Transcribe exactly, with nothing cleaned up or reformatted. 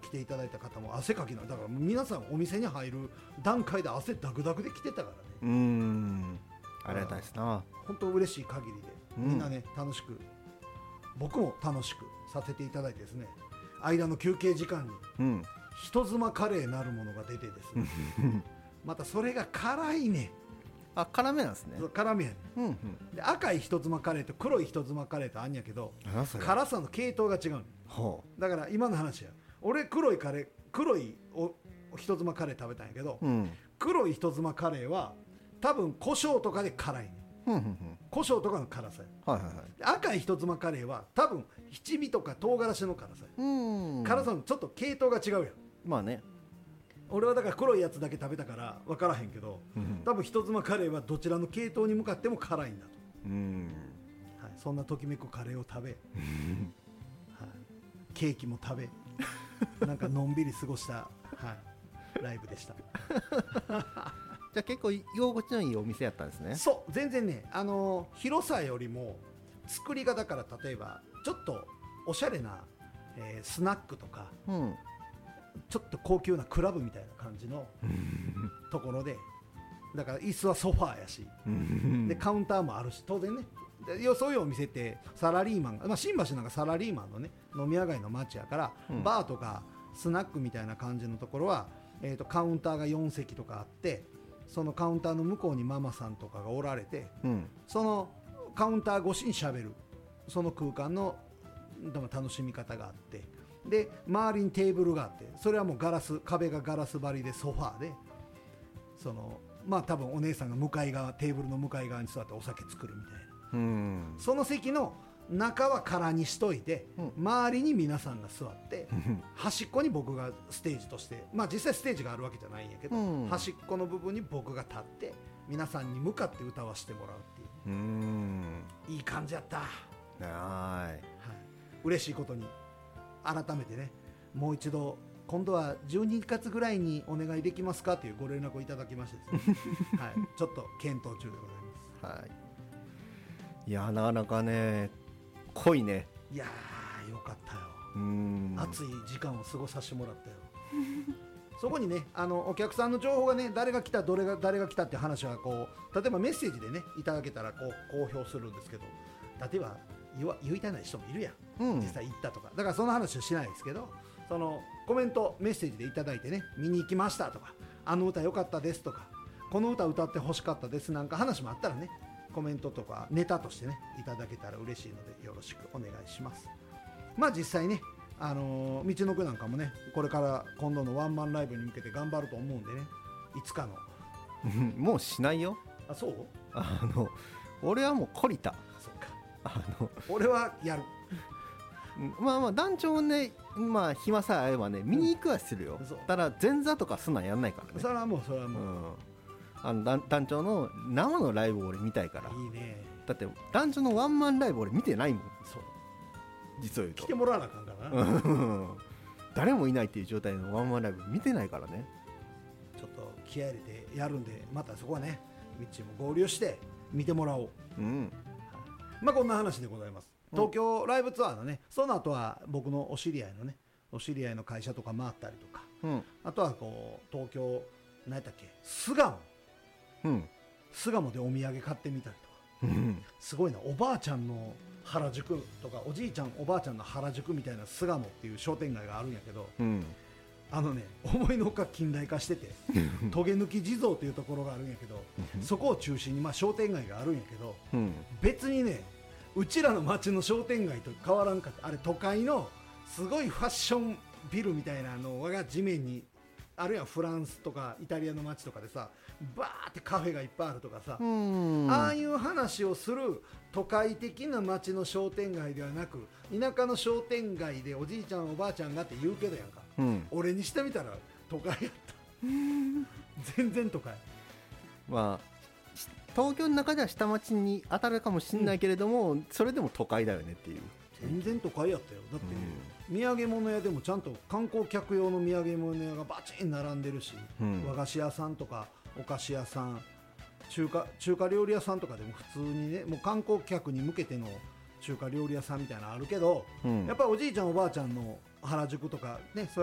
来ていただいた方も汗かきなだから皆さんお店に入る段階で汗ダクダクで来てたからね。 うーんありがたいですな。 本当嬉しい限りで、みんなね、うん、楽しく僕も楽しくさせていただいてですね、間の休憩時間に、うん、人妻カレーなるものが出てですねまたそれが辛いね。 あ辛めなんですね。 辛めやね、うんうん、で赤い人妻カレーと黒い人妻カレーとあんやけど辛さの系統が違う、ね、だから今の話や俺黒いカレー黒いお人妻カレー食べたんやけど、うん、黒い人妻カレーは多分胡椒とかで辛いね、うんうんうん、胡椒とかの辛さや、はいはいはい、赤い人妻カレーは多分七味とか唐辛子の辛さや、うん辛さのちょっと系統が違うやん。まあね俺はだから黒いやつだけ食べたから分からへんけど、うん、多分人妻カレーはどちらの系統に向かっても辛いんだと、うんはい、そんなときめくカレーを食べ、はい、ケーキも食べなんかのんびり過ごした、はい、ライブでしたじゃあ結構居心地のいいお店やったんですね。 そう全然ね、あのー、広さよりも作りがだから例えばちょっとおしゃれな、えー、スナックとか、うんちょっと高級なクラブみたいな感じのところでだから椅子はソファーやしでカウンターもあるし当然ねでそういうお店ってサラリーマンが、まあ、新橋なんかサラリーマンのね飲み屋街の街やから、うん、バーとかスナックみたいな感じのところは、えーと、カウンターがよん席とかあってそのカウンターの向こうにママさんとかがおられて、うん、そのカウンター越しにしゃべるその空間の楽しみ方があってで周りにテーブルがあってそれはもうガラス壁がガラス張りでソファーでそのまあ多分お姉さんが向かい側テーブルの向かい側に座ってお酒作るみたいなうんその席の中は空にしといて、うん、周りに皆さんが座って端っこに僕がステージとしてまあ実際ステージがあるわけじゃないんやけど、うん、端っこの部分に僕が立って皆さんに向かって歌わせてもらうっていううんいい感じやった。はい、はい、嬉しいことに改めてねもう一度今度はじゅうにがつぐらいにお願いできますかというご連絡をいただきましてですね、はい、ちょっと検討中でございます、はい、 いやなかなかね濃いね。 いやーよかったよ。うん熱い時間を過ごさせてもらったよそこにねあのお客さんの情報がね誰が来たどれが誰が来たっていう話はこう例えばメッセージでねいただけたらこう公表するんですけど例えば言, わ言いたいない人もいるやん、うん、実際行ったとかだからその話はしないですけどそのコメントメッセージでいただいてね見に行きましたとかあの歌良かったですとかこの歌歌って欲しかったですなんか話もあったらねコメントとかネタとしてねいただけたら嬉しいのでよろしくお願いします。まあ実際ねあのー、道のくなんかもねこれから今度のワンマンライブに向けて頑張ると思うんでねいつかのもうしないよ。 あそうあの俺はもう懲りた。 そうかあの俺はやるまあまあ団長ねまあ暇さえあればね見に行くはするよ、うん、ただ前座とかすんなんやんないからね。 それはもうそれはもう、うん、 あの団長の生のライブを俺見たいから。 いいね。 だって団長のワンマンライブ俺見てないもん。そう実を言うと来てもらわなあかんからな誰もいないっていう状態のワンマンライブ見てないからね。 ちょっと気合い入れてやるんでまたそこはねミッチーも合流して見てもらおう、うんまあこんな話でございます。東京ライブツアーのねその後は僕のお知り合いのねお知り合いの会社とか回ったりとか、うん、あとはこう東京何やったっけ巣鴨、うん、巣鴨でお土産買ってみたりとか、うん、すごいなおばあちゃんの原宿とかおじいちゃんおばあちゃんの原宿みたいな巣鴨っていう商店街があるんやけど、うん、あのね思いのほか近代化しててトゲ抜き地蔵というところがあるんやけどそこを中心にまあ商店街があるんやけど、うん、別にねうちらの町の商店街と変わらんかった。あれ都会のすごいファッションビルみたいなのが地面にあるいはフランスとかイタリアの街とかでさバーってカフェがいっぱいあるとかさああいう話をする都会的な街の商店街ではなく田舎の商店街でおじいちゃんおばあちゃんがって言うけどやんか、うん、俺にしてみたら都会やった全然都会。 まあ東京の中では下町に当たるかもしれないけれども、うん、それでも都会だよねっていう。 全然都会やったよ。だって、うん、土産物屋でもちゃんと観光客用の土産物屋がバチン並んでるし、うん、和菓子屋さんとかお菓子屋さん 中華、中華料理屋さんとかでも普通にねもう観光客に向けての中華料理屋さんみたいなのあるけど、うん、やっぱりおじいちゃんおばあちゃんの原宿とかね